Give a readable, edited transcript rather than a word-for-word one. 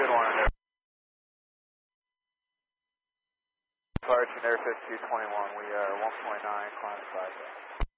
good one. Departure Air 5221, we are 1.9, climb 5.